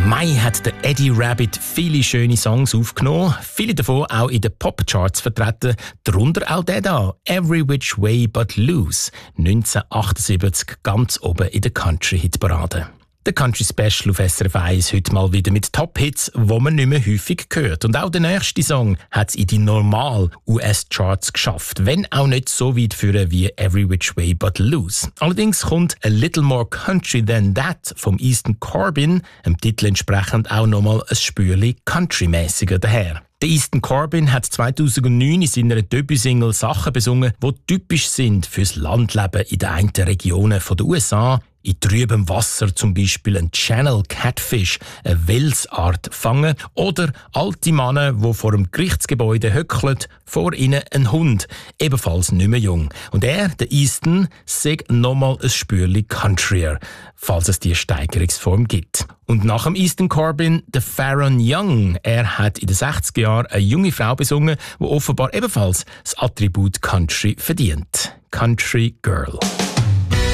Mai hat der Eddie Rabbitt viele schöne Songs aufgenommen, viele davon auch in den Popcharts vertreten, darunter auch der da, «Every Which Way But Loose», 1978 ganz oben in der Country-Hitparade. Der Country Special auf SRF 1 heute mal wieder mit Top-Hits, die man nicht mehr häufig hört. Und auch der nächste Song hat es in die normalen US-Charts geschafft, wenn auch nicht so weit führen wie «Every Which Way But Loose». Allerdings kommt «A Little More Country Than That» vom Easton Corbin, dem Titel entsprechend auch nochmal ein Spürchen countrymäßiger daher. Der Easton Corbin hat 2009 in seiner Debütsingle Sachen besungen, die typisch sind fürs Landleben in den einen Regionen der USA. In trübem Wasser zum Beispiel ein Channel Catfish, eine Welsart fangen, oder alte Männer, die vor dem Gerichtsgebäude höckeln, vor ihnen ein Hund, ebenfalls nicht mehr jung. Und der Easton, sagt nochmal ein Spürchen countryer, falls es die Steigerungsform gibt. Und nach dem Easton Corbin, der Faron Young. Er hat in den 60er Jahren eine junge Frau besungen, die offenbar ebenfalls das Attribut Country verdient. Country Girl.